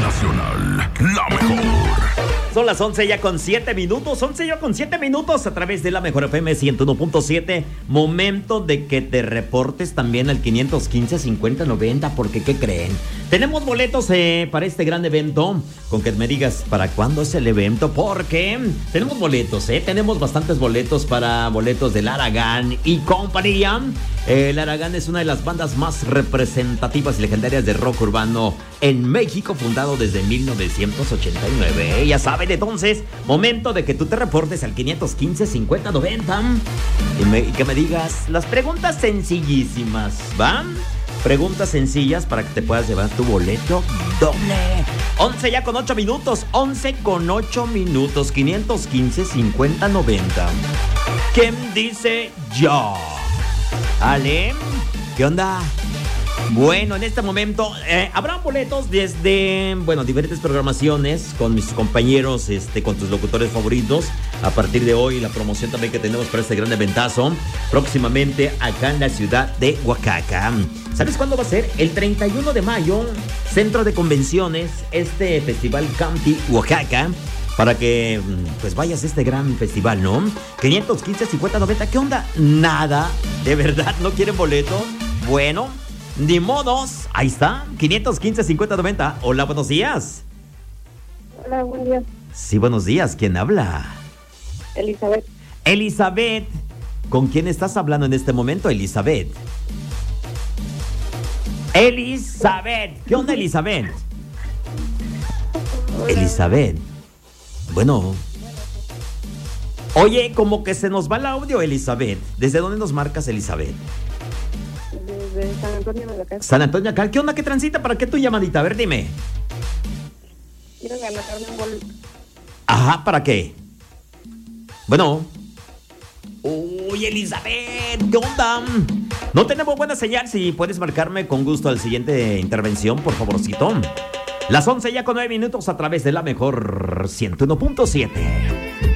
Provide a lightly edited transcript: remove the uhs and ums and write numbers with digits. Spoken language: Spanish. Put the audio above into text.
Nacional, la mejor. Son las 11 ya con 7 minutos, 11 ya con 7 minutos a través de la mejor FM 101.7. Momento de que te reportes también al 515-5090, porque ¿qué creen? Tenemos boletos para este gran evento. Con que me digas para cuándo es el evento, porque tenemos boletos, tenemos bastantes boletos para boletos del Aragán y compañía. El Aragán es una de las bandas más representativas y legendarias de rock urbano en México, fundado desde 1989. Ya saben, entonces, momento de que tú te reportes al 515-5090 y que me digas las preguntas sencillísimas, ¿va? Preguntas sencillas para que te puedas llevar tu boleto doble. 11 ya con 8 minutos, 11 con 8 minutos, 515-5090. ¿Quién dice yo? Ale, ¿qué onda? Bueno, en este momento habrá boletos desde, diferentes programaciones con mis compañeros, con tus locutores favoritos. A partir de hoy, la promoción también que tenemos para este gran eventazo, próximamente acá en la ciudad de Oaxaca. ¿Sabes cuándo va a ser? El 31 de mayo, Centro de Convenciones, este Festival Campi Oaxaca, para que pues vayas a este gran festival, ¿no? 515-5090, ¿qué onda? Nada, ¿de verdad no quieren boleto? Bueno, ni modos, ahí está, 515-5090. Hola, buenos días. Hola, buen día. Sí, buenos días, ¿quién habla? Elizabeth. Elizabeth, ¿con quién estás hablando en este momento, Elizabeth? Elizabeth, ¿qué onda, Elizabeth? Hola. Elizabeth, bueno. Oye, como que se nos va el audio, Elizabeth. ¿Desde dónde nos marcas, Elizabeth? Desde San Antonio de la Casa. San Antonio acá. ¿Qué onda? ¿Qué transita? ¿Para qué tu llamadita? A ver, dime. Quiero ganarme un boleto. Ajá, ¿para qué? Bueno. Uy, Elizabeth, ¿qué onda? No tenemos buena señal. Si puedes marcarme con gusto al siguiente intervención, por favorcito. Las 11 ya con 9 minutos a través de la mejor 101.7.